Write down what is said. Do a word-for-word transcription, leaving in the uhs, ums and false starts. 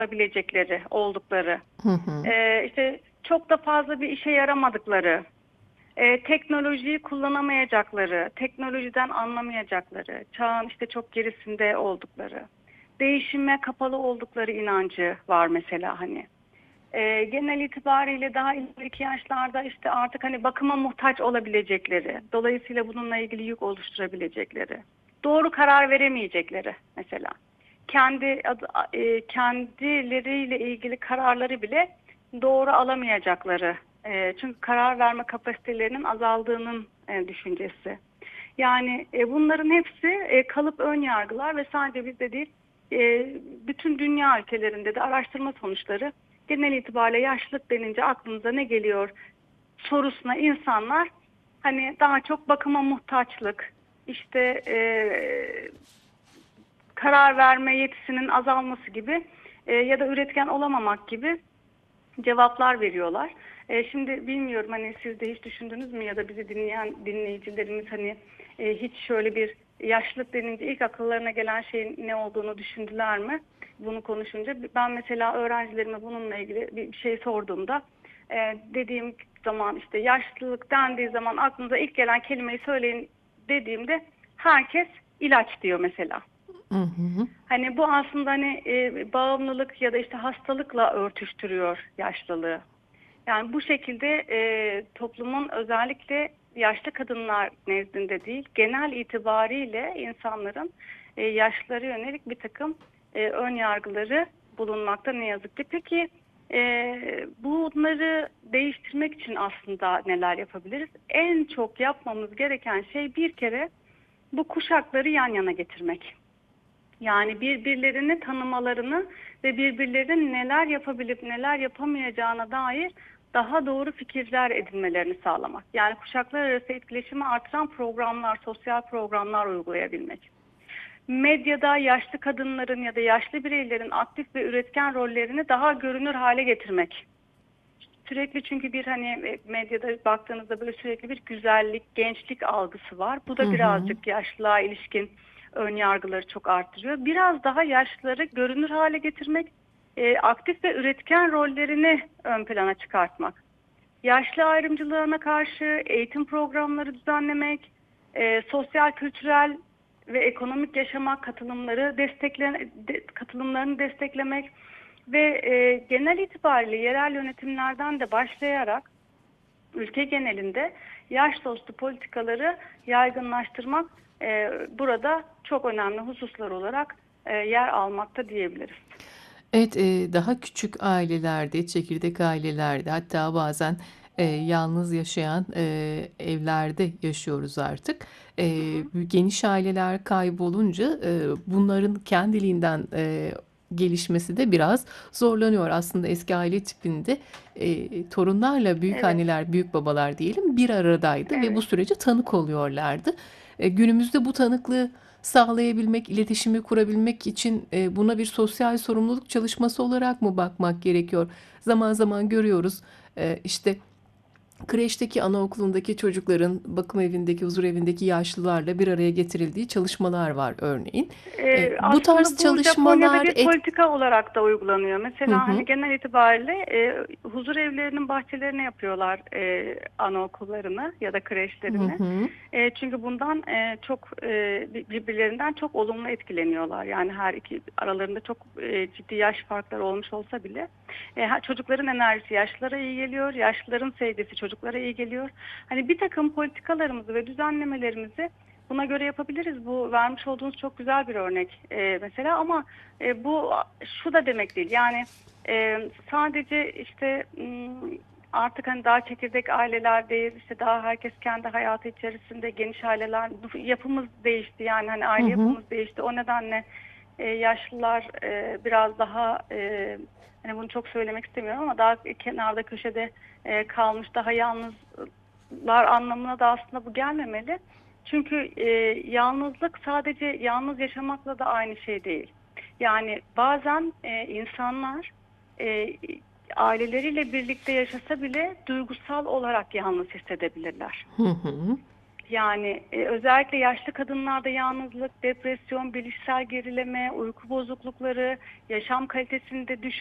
olabilecekleri, oldukları, Hı hı. e, işte çok da fazla bir işe yaramadıkları, e, teknolojiyi kullanamayacakları, teknolojiden anlamayacakları, çağın işte çok gerisinde oldukları, değişime kapalı oldukları inancı var mesela hani. E, genel itibariyle daha ileriki yaşlarda işte artık hani bakıma muhtaç olabilecekleri, dolayısıyla bununla ilgili yük oluşturabilecekleri, doğru karar veremeyecekleri mesela. Kendi adı- e, kendileriyle ilgili kararları bile doğru alamayacakları. E, çünkü karar verme kapasitelerinin azaldığının e, düşüncesi. Yani e, bunların hepsi e, kalıp ön yargılar ve sadece bizde değil, e, bütün dünya ülkelerinde de araştırma sonuçları genel itibariyle yaşlılık denince aklınıza ne geliyor sorusuna insanlar hani daha çok bakıma muhtaçlık, işte e, karar verme yetisinin azalması gibi e, ya da üretken olamamak gibi cevaplar veriyorlar. E, şimdi bilmiyorum hani siz de hiç düşündünüz mü ya da bizi dinleyen dinleyicilerimiz hani e, hiç şöyle bir yaşlılık denince ilk akıllarına gelen şeyin ne olduğunu düşündüler mi? Bunu konuşunca ben mesela öğrencilerime bununla ilgili bir şey sorduğumda e, dediğim zaman işte yaşlılık dendiği zaman aklınıza ilk gelen kelimeyi söyleyin dediğimde herkes ilaç diyor mesela. Hı hı. Hani bu aslında hani e, bağımlılık ya da işte hastalıkla örtüştürüyor yaşlılığı. Yani bu şekilde e, toplumun özellikle yaşlı kadınlar nezdinde değil, genel itibariyle insanların e, yaşlılara yönelik bir takım e, ön yargıları bulunmakta ne yazık ki. Peki e, bunları değiştirmek için aslında neler yapabiliriz? En çok yapmamız gereken şey bir kere bu kuşakları yan yana getirmek. Yani birbirlerini tanımalarını ve birbirlerinin neler yapabilip neler yapamayacağına dair daha doğru fikirler edinmelerini sağlamak. Yani kuşaklar arası etkileşimi artıran programlar, sosyal programlar uygulayabilmek. Medyada yaşlı kadınların ya da yaşlı bireylerin aktif ve üretken rollerini daha görünür hale getirmek. Sürekli çünkü bir hani medyada baktığınızda böyle sürekli bir güzellik, gençlik algısı var. Bu Hı da hı. birazcık yaşlılığa ilişkin ön yargıları çok arttırıyor. Biraz daha yaşlıları görünür hale getirmek, e, aktif ve üretken rollerini ön plana çıkartmak. Yaşlı ayrımcılığına karşı eğitim programları düzenlemek, e, sosyal, kültürel ve ekonomik yaşama katılımları destekle, de, katılımlarını desteklemek ve e, genel itibariyle yerel yönetimlerden de başlayarak ülke genelinde yaş dostu politikaları yaygınlaştırmak e, burada çok önemli hususlar olarak e, yer almakta diyebiliriz. Evet, eee, daha küçük ailelerde, çekirdek ailelerde, hatta bazen eee, yalnız yaşayan eee, evlerde yaşıyoruz artık. Hı Eee, hı. geniş aileler kaybolunca eee, bunların kendiliğinden eee, gelişmesi de biraz zorlanıyor. Aslında eski aile tipinde eee, torunlarla büyük Evet, anneler, büyük babalar diyelim bir aradaydı ve bu evet. sürece tanık oluyorlardı. E, günümüzde bu tanıklığı sağlayabilmek, iletişimi kurabilmek için e, buna bir sosyal sorumluluk çalışması olarak mı bakmak gerekiyor? Zaman zaman görüyoruz e, işte kreşteki, anaokulundaki çocukların bakım evindeki, huzur evindeki yaşlılarla bir araya getirildiği çalışmalar var örneğin. E, Ee, bu tarz aslında bu Japonya'da çalışmalar bir et... politika olarak da uygulanıyor. Hı Mesela hani hı, genel itibariyle e, huzur evlerinin bahçelerine yapıyorlar e, anaokullarını ya da hı kreşlerini. hı, E, çünkü bundan e, çok e, birbirlerinden çok olumlu etkileniyorlar. Yani her iki aralarında çok e, ciddi yaş farkları olmuş olsa bile e, ha- çocukların enerjisi yaşlılara iyi geliyor, yaşlıların sevgisi çocuklara iyi geliyor. Hani bir takım politikalarımızı ve düzenlemelerimizi buna göre yapabiliriz. Bu vermiş olduğunuz çok güzel bir örnek e, mesela ama e, bu şu da demek değil. Yani e, sadece işte m, artık hani daha çekirdek ailelerdeyiz. İşte daha herkes kendi hayatı içerisinde geniş aileler yapımız değişti. Yani hani hı aile hı. yapımız değişti. O nedenle e, yaşlılar e, biraz daha e, hani bunu çok söylemek istemiyorum ama daha kenarda köşede e, kalmış daha yalnızlar anlamına da aslında bu gelmemeli. Çünkü e, yalnızlık sadece yalnız yaşamakla da aynı şey değil. Yani bazen e, insanlar e, aileleriyle birlikte yaşasa bile duygusal olarak yalnız hissedebilirler. Hı hı. Yani e, özellikle yaşlı kadınlarda yalnızlık, depresyon, bilişsel gerileme, uyku bozuklukları, yaşam kalitesinde düşme